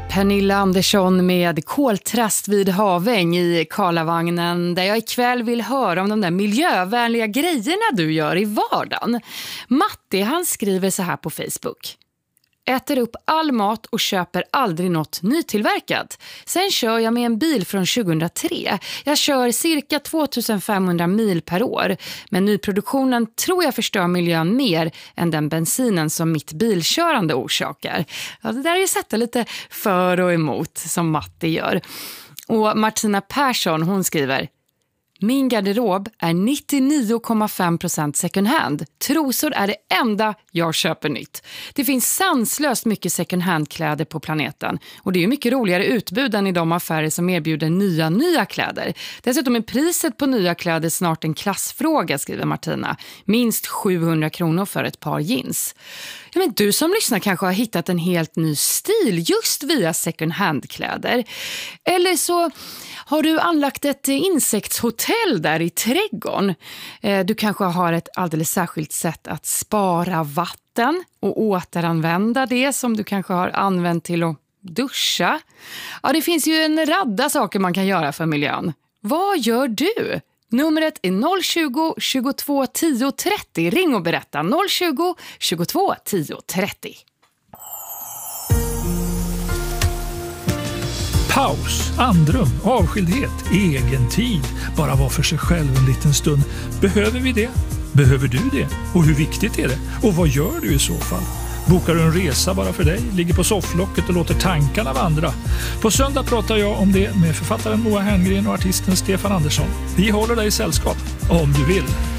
Pernilla Andersson med Koltrast vid Haväng i Karlavagnen, där jag ikväll vill höra om de där miljövänliga grejerna du gör i vardagen. Matti, han skriver så här på Facebook: äter upp all mat och köper aldrig något nytillverkat. Sen kör jag med en bil från 2003. Jag kör cirka 2500 mil per år. Men nyproduktionen tror jag förstör miljön mer än den bensinen som mitt bilkörande orsakar. Ja, det där är ju sätta lite för och emot som Matti gör. Och Martina Persson, hon skriver: min garderob är 99,5% second hand. Trosor är det enda jag köper nytt. Det finns sanslöst mycket second hand-kläder på planeten. Och det är ju mycket roligare utbud än i de affärer som erbjuder nya kläder. Dessutom är priset på nya kläder snart en klassfråga, skriver Martina. Minst 700 kronor för ett par jeans. Ja, men du som lyssnar kanske har hittat en helt ny stil just via second hand-kläder. Eller så har du anlagt ett insektshotell där i trädgården. Du kanske har ett alldeles särskilt sätt att spara vatten och återanvända det som du kanske har använt till att duscha. Ja, det finns ju en radda saker man kan göra för miljön. Vad gör du? Numret är 020 22 10 30. Ring och berätta. 020 22 10 30. Paus, andrum, avskildhet, egen tid. Bara vara för sig själv en liten stund. Behöver vi det? Behöver du det? Och hur viktigt är det? Och vad gör du i så fall? Bokar du en resa bara för dig? Ligger på sofflocket och låter tankarna vandra? På söndag pratar jag om det med författaren Moa Herngren och artisten Stefan Andersson. Vi håller dig i sällskap, om du vill.